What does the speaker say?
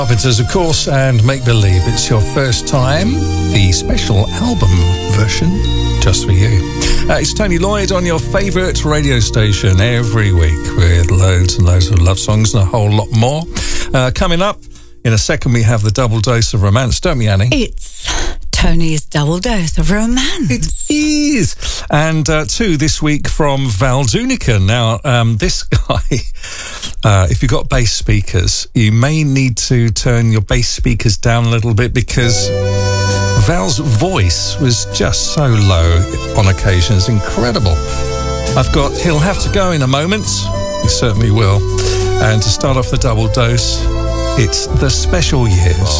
Carpenters, of course, and Make Believe. It's your first time, the special album version, just for you. It's Tony Lloyd on your favourite radio station every week with loads and loads of love songs and a whole lot more. Coming up in a second, we have the double dose of romance, don't we, Annie? It's Tony's double dose of romance. It is. And two this week from Val Zunican. Now, this guy, if you've got bass speakers, you may need to turn your bass speakers down a little bit because Val's voice was just so low on occasions. Incredible. He'll have to go in a moment. He certainly will. And to start off the double dose, it's The Special Years.